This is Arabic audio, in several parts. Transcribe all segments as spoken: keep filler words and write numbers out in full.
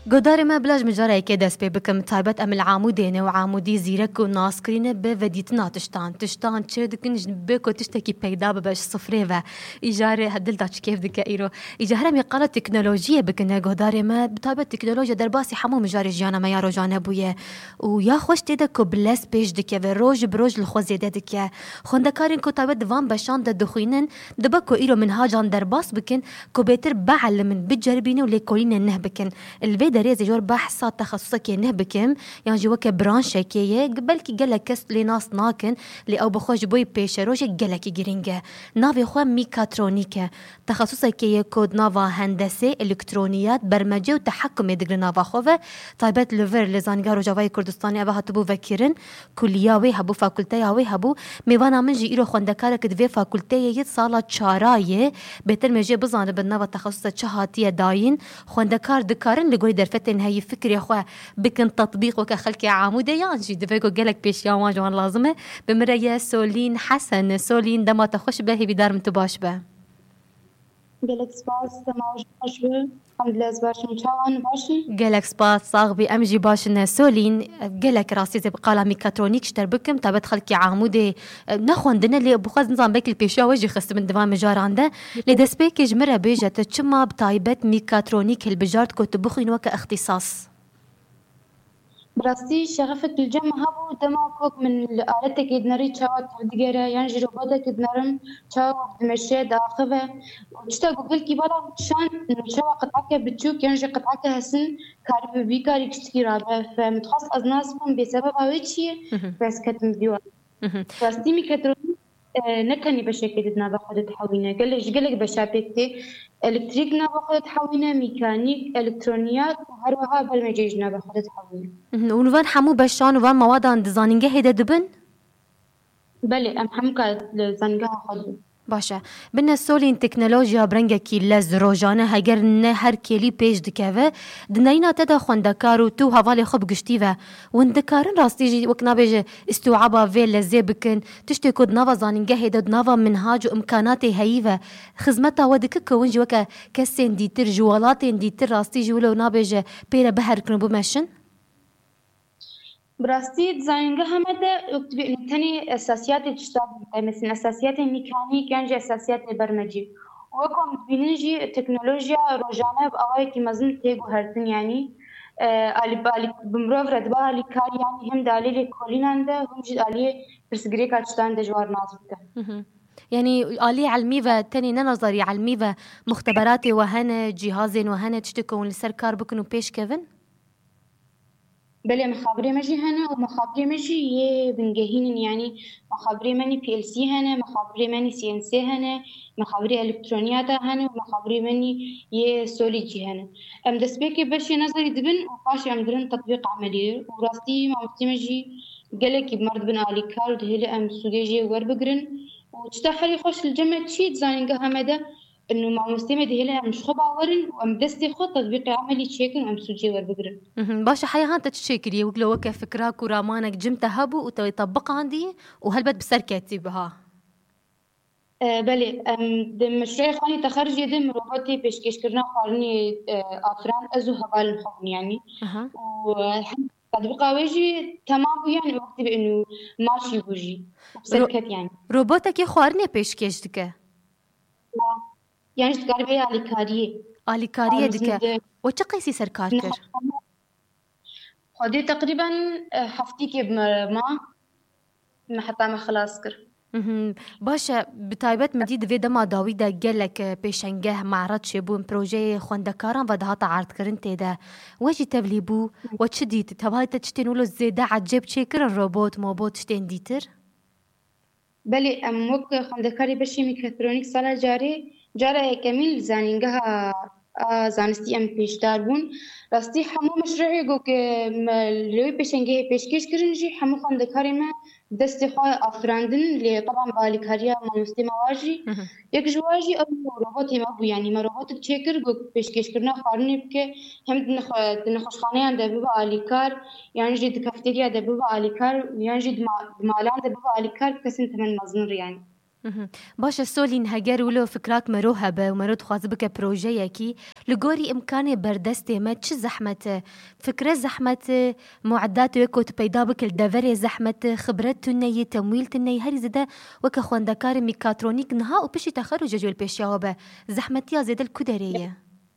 گودار ما بلاج مجاره که دست پی بکم تایبت ام العامودینه و عامودی زیرک و ناسکرینه به ودیتنا تشتان تشتان چه دکنج بکو تشتکی پیدا بباش صفره و ایجاره هدل داچ کیف دکه ایرو ایجاره می قال تکنولوژی بکنه گودار ما تایبت تکنولوژی در باسی حمو مجاره جانا ما یا روزانه بویه و یا خوش تیده کو بلس پیش دکه و روز بروز لخوزیده دکه خوندکارین کو تایبت دوام بشان د دخوینن دبکو ایرو منهاجان در باس بکن کو بهتر بعلمن بجربینه و لیکولین نه بکن الوی دريزي جور بحثات تخصصك نه بكم يعني جوك برانشة كيه قبل كي قالك كست لي ناس ناكن اللي أو بخوش بوي بيشروش قالك جرينجا نافي خو ميكاترونيكا تخصصك كيه كود نافا هندسة إلكترونيات برمجة وتحكم يدقر نافا خوفة طيبات لوفر لزانجارو جواي كردستاني أبها تبو فكرن كلياوي هبو فاكولتياوي هبو ميوانا منجي إيرو خوندكارك دفي فاكولتيه صالة شاراية بهتر مجي بزان بالنافا تخصص شهاتية داين خوندكار دكارن لقولي درفتن هاي فكرة أخوة بكن تطبيق وكخلك عامودة يانجي دفاقو قالك بيش يا واجوان لازمة بمرأة سولين حسن سولين دما تخش به بدار متباش به قالك سباس تماوش باش به الحمد لله زباش مشاوان باشي قالك سباس صاغبي أمجي باشنا سولين قالك راسي زي بقالا ميكاترونيك شتر بكم تابت خلكي عامودة نخوان دنا اللي بخوز نظام بك البيشوا وجي خست من دفان مجار عنده لدس بيكي جمرة بيجة تشما بتايبت ميكاترونيك البجارت كنت بخين وكا اختصاص براستي شغفت الجمع هبو دما كوك من الآلات كيدنري تشاوات تردقيرا يعني روبوتا كيدنرم تشاوات دمشي داخفة وتشتا قبل كي بالا شان تشاوات قطعك بتشوك يعني قطعك هسن كارب بيكاري كشتكي رابع فمتخص أزناسكم بسبب هاويتشي بس كتم ديوان براستي ميكاتروني نكني بشكل دنا باخذ تحوينه قالش قالك بشابكتي الكتريك نباخذ تحوينه ميكانيك الكترونيات وهروها برمجيج نباخذ تحوينه ونوان حمو بشان وان مواد عند زانينجه هيدا دبن بله ام حمو كاد زانينجه خذ باشه بنا سولين تكنولوژيا برنگه کی لز روزانه هگر نه هر کلی پیش دکوه دنینا تدا خوندکارو تو حوالی خوب گشتی و وندکارن راستی جی وکنا بیج استوعابا وی لزه بکن تشتی کد نوا زانینگه هیداد نوا منهاج و امکانات هایی و خدمتا ودک کونج وکا کسین دیتر جوالات دیتر راستی جولو نابیج پیرا بهر کنو بمشن براستي ديزاينغا همدا تاني اساسيات تشتغل مثل اساسيات الميكانيك يعني اساسيات البرمجي وكم بينجي تكنولوجيا روجانا باواي كي مازن تيغو هرتن يعني علي بالي بمروف رد بالي كار يعني هم دالي لي كوليناندا هم جد علي برسغري كاتشتان دجوار نازبته يعني آلية علمية تاني نظري علمية مختبرات وهنا جهاز وهنا تشتكون لسركار بكنو بيش كيفن بله مخابري مجي هنا ومخابري مجي يه بنجهين يعني مخابري ماني بي ال سي هنا مخابري ماني سي ان سي هنا مخابري الكترونيات هنا ومخابري ماني يه سوليجي هنا ام دسبيكي بشي نظري دبن وقاشي ام درن تطبيق عملي وراستي ما مجي قالك بمرض بن علي كار دهلي ام سوديجي وربقرن وتشتحري خوش الجمع تشي ديزاينغا همدا انه مع مستمع دهلا مش خو باورن وام دستي خو تطبيق عملي تشيكن وام سوجي وربقرن باشا حيا هان تتشيكري وقلو وكا فكراك ورامانك جمت هبو وتطبق عندي وهلبت بسركتي بها أه بله ام دم مشروع خاني تخرج دم روبوتي بيشكش كرنا خارني أه افران ازو هبال الخون يعني أه. والحمد تطبيق واجي تمام يعني وقت بانه ماشي بوجي بسركت يعني روبوتك خوارني بيشكش دكه يعني تقربي على كاريه على كاريه دكه وش قيسي سر كاركر خدي تقريبا حفتيكي بما ما حتى ما خلاص كر باشا بتايبت مديد في دما داويدا قالك بيشنجه معرض شبون بروجي خوندكاران ودهاتا عرض كرن تيدا واجي تبليبو وتشدي تبهاي تشتينولو زيدا عجب تشيكر الروبوت موبوت تشتين ديتر بلي امك خوندكاري بشي ميكاترونيك سالا جاري جاري كميل زانينجها زانستي ام بيشدار بون راستي حمو مشروعي قوك لوي بيشنجه بيشكيش كرنجي حمو خوندكاري ما دستي خواه افراندن اللي طبعا بالكاريا ما مستمع واجي يك جواجي او روبوتي ما بو يعني ما روبوت تشيكر قوك بيشكيش كرنا خارني بك هم دنخوش خانه عند بيبا اليكار يعني جي دكافتيريا ده بيبا اليكار يعني جي دمالان ده بيبا اليكار كسن تمن مزنر يعني باشا سولين هەگەر ولۆ فکراک مرۆ هەبە و مرۆ دخواز بکە پرۆژەیەکی لەگۆری ئیمکانێ بەردەستێمە چ زەحمەتە فکرە زەحمەتە معدات وێکۆت پەیدا بکرد دەڤەرێ زەحمەتە خبرەت تونەیە تەمویل تنەی هەری زەدە وەکە خوێندەکارە میکاترۆنیک نها و پشتی تەخەرۆجە جوێل پێشیاوە بە زەحمەتیە زێدە کو دەرەیە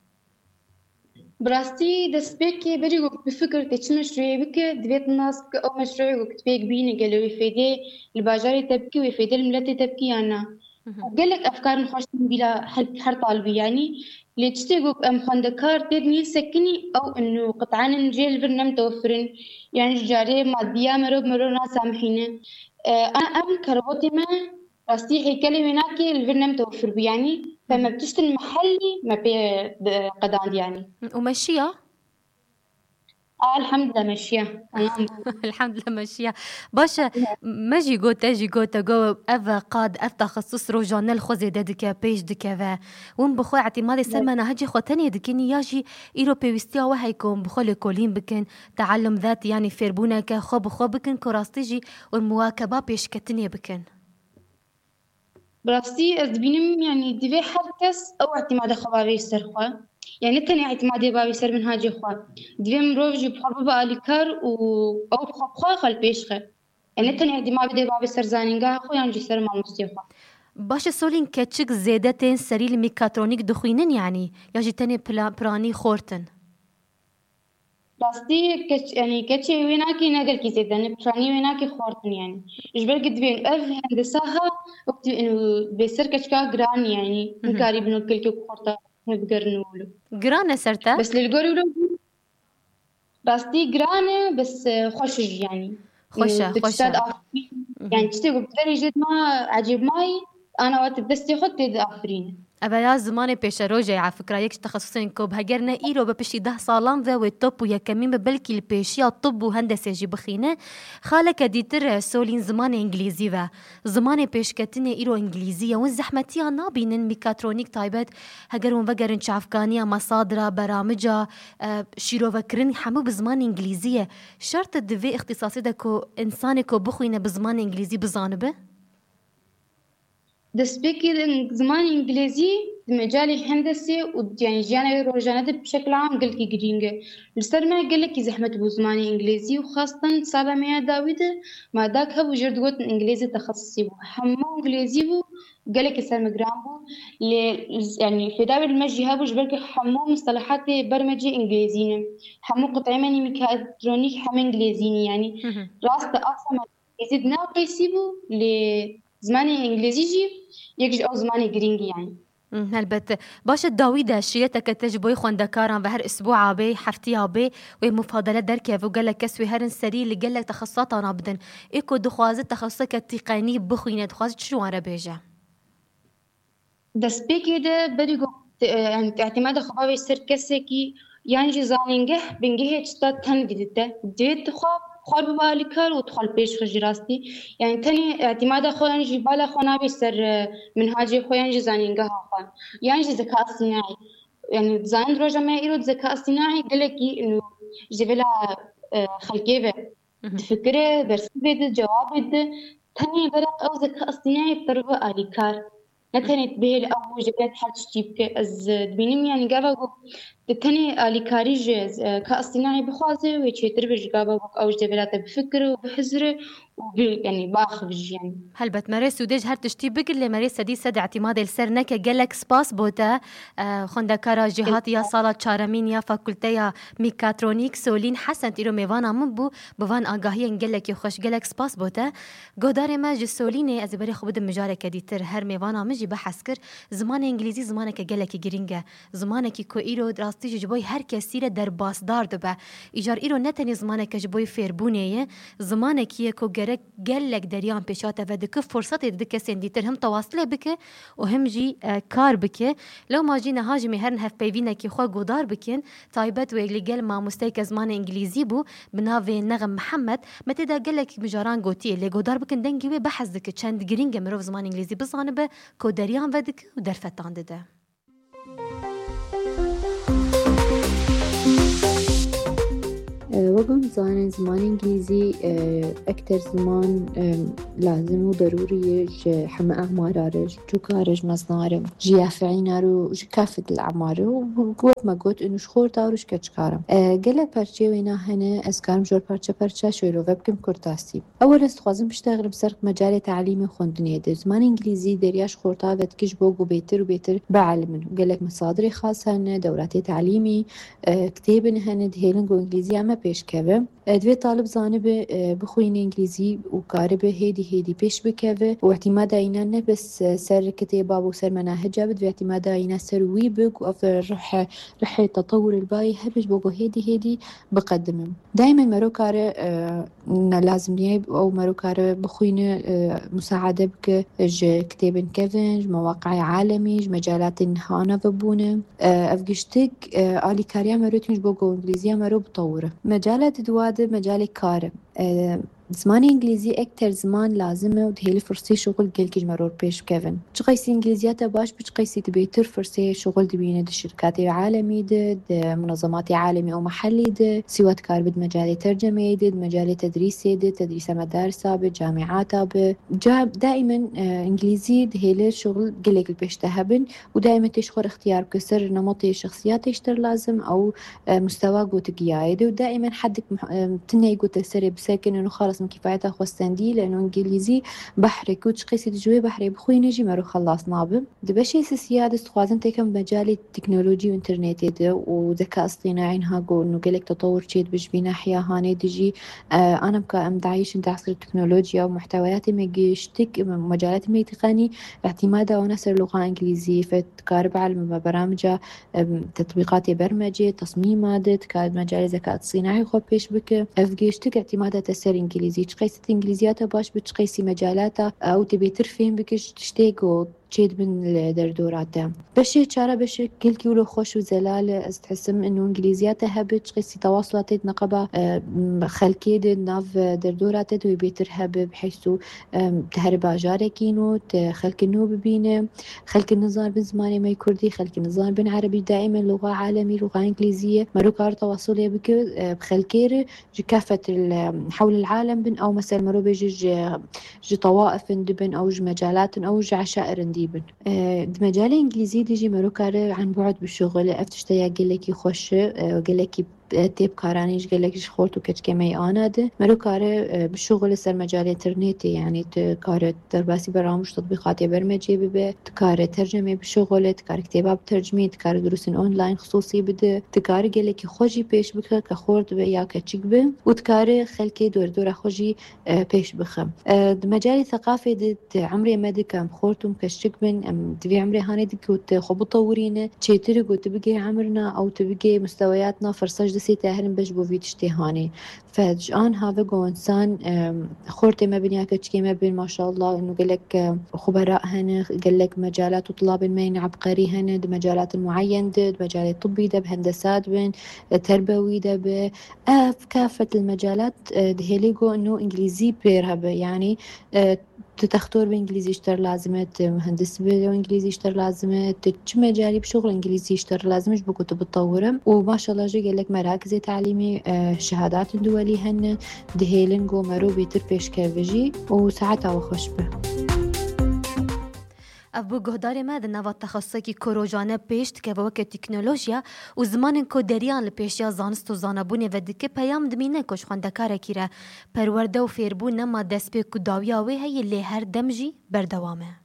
براستي دەستپێکێ بەری گوت بفکر تێ چ مەشروعێ بکە دەبێت ناس بکە ئەو مەشروعی گوتپێک بینە گەلە وێ فێدێ لە باژارێ تە بکە وێ فێدە لە ملەتێ تە بکە یان نا gelek efkarên xweş bîla her talibî yanî lê çi tê got em xwendekar tê nî sekinî ew û qit'anên jê li vir nemtewefirin yani ji carê maddiya merov merov nasamihîne em kerebotê me rastî heykelê wê nakê li vir nemtewefir bû yanî فما بتشتري محلي ما بي قداند يعني ومشيها اه الحمد لله ماشيه الحمد لله ماشيه باشا ماجي جو تاجي جو تجو افا قاد اف تخصص روجانل خوزي ددك بيج دكفا وم بخو اعتماد سلمى هاجي خو تاني دكني ياجي ايرو بيستيا وهيكم بخو كولين بكن تعلم ذات يعني فيربونك خو بخو بكن كراستيجي والمواكبه بيش كتني بكن براستي از بینم يعني دوی هر کس او اعتماد خوابی سر خوا يعني تاني اعتمادي بابي سر من هاجي خوا دوی مروف جي بحرب بالي كار و او بخوا خوا خل بيشخه يعني تاني اعتمادي بابي سر زانينگا خو يعني جي سر ما مستيخوا باش سولين كتشك زيادتين سري الميكاترونيك دخوينن يعني ياجي تاني براني خورتن راستي كش يعني كتشي ويناكي نقل كي زيدان براني ويناكي خورتن يعني جبر قد بين اف هندساها وقت انه بيصير كشكا جران يعني مكاري بنو كل خورتا بقرنولو جرانه سرتا بس للقولوا راستي جرانه بس خوشج يعني خوشة خوشة يعني تشتي بقدر جد ما عجيب ماي انا وقت بدستي خد افرين أبدا زمان پیش روزه على فكرة یک تخصصين كوب هجرنا إيرو بپشی ده سالان ذا والطب ويا كمين ببلكي البيشيا الطب وهندسة جي بخينة خالك ديتر سولين زمان إنجليزي و زمان پیش كتنة إيرو إنجليزية والزحمتية نابين ميكاترونيك تايبت هجرون وجرن شافكانية مصادر برامجة شيرو وكرن حمو بزمان إنجليزية شرط الدفي اختصاصي دكو إنسانكو بخينة بزمان إنجليزي بزانبه دسبيكي زمان إنجليزي بمجال الهندسة ويعني جانا روجانات بشكل عام قلت كي جرينجا لسر ما قال لك زحمة بزمان إنجليزي وخاصة صار ما داوود ما داك هو جرد قلت إنجليزي تخصصي بو حمو إنجليزي بو قال لك سر مجرام بو ل يعني في داوود المجي هابو جبرك حمو مصطلحات برمجي إنجليزية حمو قطعي ماني ميكاترونيك حمو إنجليزيني يعني راست أصلا يزيدنا قيسيبو ل زماني إنجليزي جي يكج أو زماني جرينجي يعني. هلبت باش الداويدة شيتك تجبوي خوندكاران بهر أسبوع بي حفتيها بي ومفاضلة دركة وقال لك كسوي هرن سري اللي قال لك تخصصاتنا بدن إيكو دخوازت تخصصك التقني بخوينة دخوازت شو عرا بيجا دس بيكي ده بديقو اعتماد خبابي سر كسكي يعني زانينجه بنجيه تشتات تنجدده ديت خواب خوار ببالي كار وتخل بيش خرج راستي يعني تاني اعتماد خوان جي بالا خونا بيسر منهاجي خوان جي زانينجا خوان يعني جي ذكاء اصطناعي يعني زان روجا ما يرو ذكاء اصطناعي قالكي انه جبلا خلقيبه فكره برسبه جواب تاني برق او ذكاء اصطناعي بطريقه الي كار نتاني تبهل او جبلات حال تشتيبك از دبينم يعني قابا تاني آلي كاريج كاصطناعي بخوازي ويتشيتر بيج قابا او جبلات بفكر وبحزر يعني باخفج يعني هلبت مريس وديج هر تشتي بقل لي مريس سدي سد اعتماد السرنك قالك سباس بوتا خوندكارا جهات يا صالة شارمين يا فاكولتيا ميكاترونيك سولين حسن تيرو ميوانا منبو بوان آگاهي قالك يخش قالك سباس بوتا قدار ما جي سوليني از بري خبد مجارك ديتر هر ميوانا مجي بحسكر زمان انجليزي زمانك قالك جرينجا زمانك كو ايرو دراستي جبوي هر كسيره در باس دار دبا ايجار ايرو نتني زمانك جبوي فيربونيه زمانك يكو قال لك دريان بيشاته فدك فرصتي دك سنديتر هم تواصله بك وهم جي كار بك لو ما جينا هاجمي هرن هف بيفينا كي خو قدار بكن تايبت ويلي قال ما مستيك زمان انجليزي بو بنافي نغم محمد متى دا قال لك مجاران قوتي اللي قدار بكن دنجي بحث دك تشند جرينج مروف زمان انجليزي بصانبه كو دريان فدك ودرفتان ده وبم زانن زمان إنجليزي أكتر زمان لازم وضروري حما أعمارارج جوكارج مصنارم جيافعينارو كافة الأعمار وقوب ما قلت إنه شخور تاروش كتشكارم قلق برشي وينا هنا أسكارم جور برشا برشا شويلو وبكم كورتاسي أول استخوازم بشتغل بسرق مجال تعليمي خوندنيا در زمان إنجليزي درياش خورتا بتكش بوقو بيتر وبيتر بعلمن وقلق مصادري خاصة هنا دوراتي تعليمي كتابن هنا دهيلنجو إنجليزي أما بيش كذا دوی طالب زانه به بخوین انگلیزی و کاره به هیدی هیدی پیش بکوه و اعتماد اینا نه بس سر کتابه و سر مناهجه بد و اعتماد اینا سر وی بق و رح رح تطور الباقي هبش بقو هيدي هيدي بقدمهم دائما مرو كاره لازم نيب او مرو كاره بخوين مساعدة بك ج كتاب كفن مواقع عالمي مجالات هانا ببونه افقشتك آلي كاريا مرو تنج بقو انجليزيا مرو بطوره مجالات دواد مجال كاره زمان إنجليزي أكتر زمان لازمه ودهيلي فرصي شغل قلقج مرور بيش كيفن تقيسي إنجليزياتا باش بتقيسي تبيتر فرصي شغل دبينه د شركات عالمي د منظمات عالمي أو محلي د سوات كار بد مجال ترجمة د مجال تدريس د تدريس مدارس بجامعات ب دائما إنجليزي دهيلي شغل قلق البيش تهبن ودائما تشخر اختيار كسر نمطي شخصيات يشتر لازم أو مستوى قوتك يايد ودائما حدك تنهي قوت السري بساكن إنه خلص كفايته خوستندي لأنه إنجليزي بحري كوتش قيسي تجوي بحري بخوي نجي مرو خلاص نابه دبشي سيادة خوازن تكم مجال التكنولوجي وإنترنت ده وذكاء اصطناعي هاقو إنه قلك تطور شيء بش بناحية هاني دجي آه أنا بقى أم دعيش انت عصر التكنولوجيا ومحتوياتي مجيشتك مجالات ميتقاني اعتمادها ونسر لغة إنجليزي فتكارب على برامج تطبيقات برمجة تصميمات تكارب مجال الذكاء الصناعي خو بيش بك أفجيشتك اعتمادها تسر إنجليزي تقيسي إنجليزياتا باش بتقيسي مجالاتا أو تبي ترفين بكش تشتيقو تشيد من الدردوراتا بشي تشارة بشي كل كيلو خوش وزلالة استحسم إنه إنجليزياتا هبت تقيسي تواصلات نقبة خلكيد ناف دردوراتا ويبيتر هب بحيثو تهربا جاركينو تخلك النو ببينه خلك النظام بن زماني ما يكردي خلك النظام بن عربي دائما لغة عالمي لغة إنجليزية مروكار تواصلية بك بخلكير كافة حول العالم بن أو مثلا مرو بيجي جي طوائف دبن أو جي مجالات أو جي عشائر ديبن أه مجال إنجليزي ديجي مرو كاره عن بعد بالشغل أفتشتيا قلكي خوش قلكي تيب كارانيش قالكش خورتو كتكمي آنا ده مرو كاره بالشغل سر مجال انترنتي يعني تكاره درباسي برامج تطبيقات برمجي ببه تكاره ترجمة بالشغل تكاره كتابة بترجمي تكاره دروس اونلاين خصوصي بده تكاره قالكي خوجي بيش بك كخورت بيا كتشك به وتكاره خلكي دور دور خوجي بيش بخم مجال الثقافي دي عمري مدى كم خورتم كشك بن ام تبي عمري هاني دي كنت خبو طورينه تشيتري قلت تبقي عمرنا او تبقي مستوياتنا فرصة سي تاهرن بش بو فيتش تهاني فجان هذا جو إنسان خورتي ما بنيا كتشكي ما بين ما شاء الله إنه قالك خبراء هنا قالك مجالات وطلاب المين عبقري هنا ده مجالات معين ده مجالات طبي ده بهندسات بين تربوي ده بأف كافة المجالات ده هيليجو إنه إنجليزي بيرها يعني تختار بإنجليزي اشتر لازمة مهندس بإنجليزي اشتر لازمة تج مجالي بشغل إنجليزي اشتر لازمش بكتب تطوره وما شاء الله جي قالك مراكز تعليمي شهادات دولي هن دهيلن جو مرو بيتر بيش كافجي وساعتها وخش به ابو گهدار ما د نوات تخصصی کی کروجانه پیشت که وک تکنولوژیا و زمان کو دریان لپیشیا زانست و زانبونه و دکه پیام دمینه کوش خوندکار کیره پرورده و فیربو نما دسپه کو داویا و هی له هر دمجی بردوامه